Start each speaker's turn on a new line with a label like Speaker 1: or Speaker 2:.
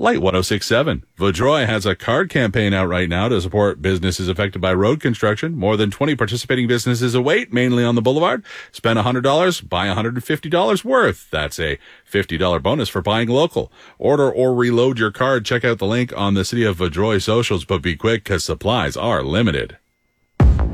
Speaker 1: Light 106.7. Vaudreuil has a card campaign out right now to support businesses affected by road construction. More than 20 participating businesses await, mainly on the boulevard. Spend $100, buy $150 worth. That's a $50 bonus for buying local. Order or reload your card. Check out the link on the City of Vaudreuil socials, but be quick because supplies are limited.